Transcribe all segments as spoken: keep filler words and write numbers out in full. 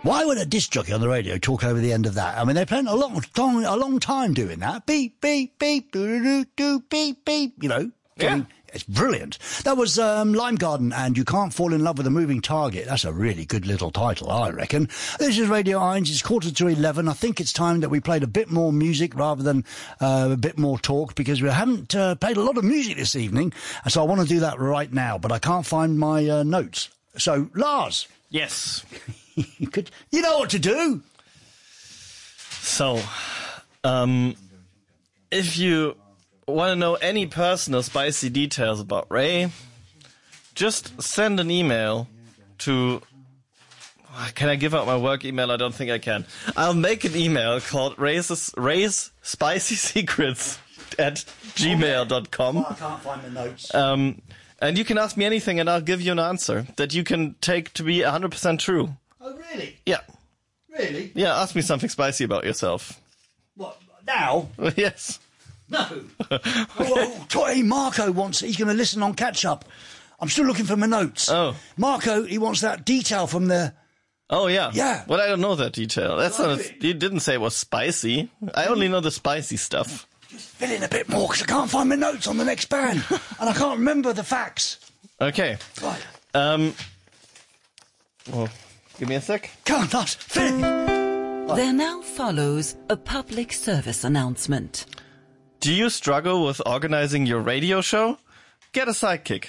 Why would a disc jockey on the radio talk over the end of that? I mean, they spent a long, long, a long time doing that. Beep, beep, beep, doo-doo-doo, beep, beep, you know. Yeah. It's brilliant. That was um, Lime Garden and You Can't Fall in Love with a Moving Target. That's a really good little title, I reckon. This is Radio Irons. It's quarter to eleven. I think it's time that we played a bit more music rather than uh, a bit more talk, because we haven't uh, played a lot of music this evening. And so I want to do that right now, but I can't find my uh, notes. So, Lars. Yes. you, could, you know what to do. So, um, if you want to know any personal spicy details about Ray, just send an email to... Can I give out my work email? I don't think I can. I'll make an email called Ray's, Ray's Spicy Secrets at gmail dot com. Oh, I can't find the notes. Um, and you can ask me anything and I'll give you an answer that you can take to be one hundred percent true. Oh, really? Yeah. Really? Yeah, ask me something spicy about yourself. What, now? Yes. No. oh, oh, hey, Marco wants, he's going to listen on catch up. I'm still looking for my notes. Oh. Marco, he wants that detail from the... Oh, yeah. Yeah. Well, I don't know that detail. That's Well, not, a, you didn't say it was spicy. I only know the spicy stuff. Just fill in a bit more, because I can't find my notes on the next band. And I can't remember the facts. Okay. Right. Um, well, give me a sec. Can't, not fill in. Right. There now follows a public service announcement. Do you struggle with organizing your radio show? Get a sidekick.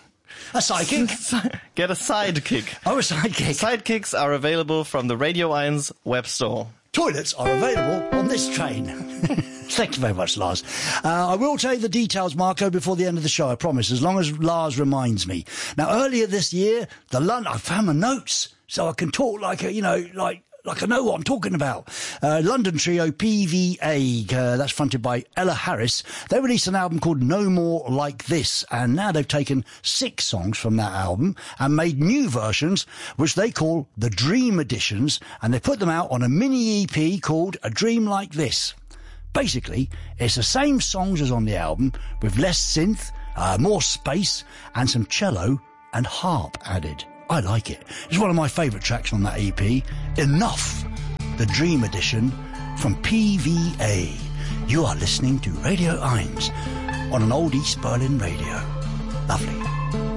A psychic? Get a sidekick. Oh, a sidekick. Sidekicks are available from the Radio Irons web store. Toilets are available on this train. Thank you very much, Lars. Uh, I will tell you the details, Marco, before the end of the show, I promise, as long as Lars reminds me. Now, earlier this year, the London... I found my notes, so I can talk like a, you know, like... Like I know what I'm talking about. Uh, London trio P V A, uh, that's fronted by Ella Harris. They released an album called No More Like This, and now they've taken six songs from that album and made new versions, which they call the Dream Editions, and they put them out on a mini E P called A Dream Like This. Basically, it's the same songs as on the album, with less synth, uh, more space, and some cello and harp added. I like it. It's one of my favourite tracks on that E P. Enough, the Dream Edition from P V A. You are listening to Radio Irons on an old East Berlin radio. Lovely.